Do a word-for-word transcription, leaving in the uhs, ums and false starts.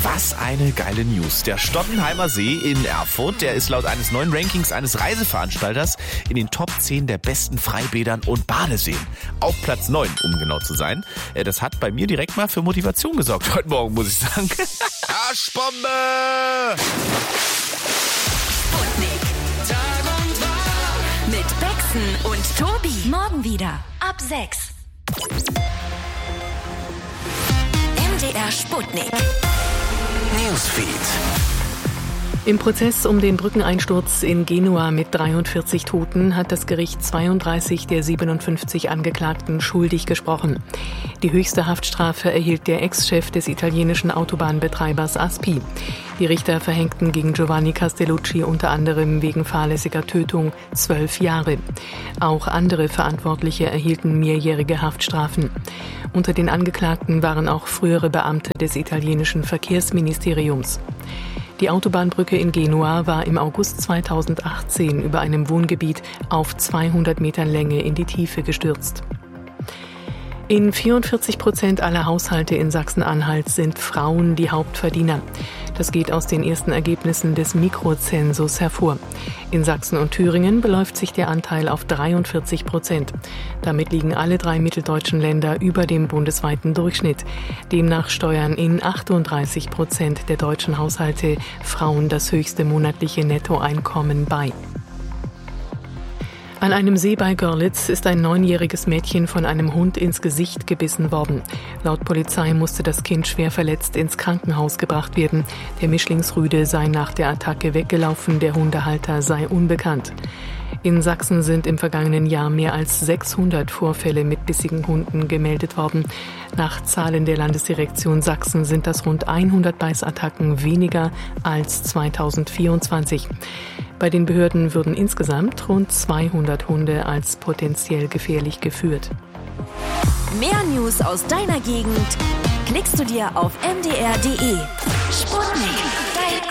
Was eine geile News. Der Stottenheimer See in Erfurt, der ist laut eines neuen Rankings eines Reiseveranstalters in den Top zehn der besten Freibädern und Badeseen. Auf Platz neun, um genau zu sein. Das hat bei mir direkt mal für Motivation gesorgt heute Morgen, muss ich sagen. Arschbombe! Sputnik. Tag und Tag. Mit Bexen und Tobi. Morgen wieder ab sechs. M D R Sputnik. Newsfeed. Im Prozess um den Brückeneinsturz in Genua mit dreiundvierzig Toten hat das Gericht zweiunddreißig der siebenundfünfzig Angeklagten schuldig gesprochen. Die höchste Haftstrafe erhielt der Ex-Chef des italienischen Autobahnbetreibers Aspi. Die Richter verhängten gegen Giovanni Castellucci unter anderem wegen fahrlässiger Tötung zwölf Jahre. Auch andere Verantwortliche erhielten mehrjährige Haftstrafen. Unter den Angeklagten waren auch frühere Beamte des italienischen Verkehrsministeriums. Die Autobahnbrücke in Genua war im August zweitausendachtzehn über einem Wohngebiet auf zweihundert Metern Länge in die Tiefe gestürzt. In vierundvierzig Prozent aller Haushalte in Sachsen-Anhalt sind Frauen die Hauptverdiener. Das geht aus den ersten Ergebnissen des Mikrozensus hervor. In Sachsen und Thüringen beläuft sich der Anteil auf dreiundvierzig Prozent. Damit liegen alle drei mitteldeutschen Länder über dem bundesweiten Durchschnitt. Demnach steuern in achtunddreißig Prozent der deutschen Haushalte Frauen das höchste monatliche Nettoeinkommen bei. An einem See bei Görlitz ist ein neunjähriges Mädchen von einem Hund ins Gesicht gebissen worden. Laut Polizei musste das Kind schwer verletzt ins Krankenhaus gebracht werden. Der Mischlingsrüde sei nach der Attacke weggelaufen, der Hundehalter sei unbekannt. In Sachsen sind im vergangenen Jahr mehr als sechshundert Vorfälle mit bissigen Hunden gemeldet worden. Nach Zahlen der Landesdirektion Sachsen sind das rund hundert Beißattacken weniger als zweitausendvierundzwanzig. Bei den Behörden würden insgesamt rund zweihundert Hunde als potenziell gefährlich geführt. Mehr News aus deiner Gegend klickst du dir auf m d r punkt d e. Sputnik.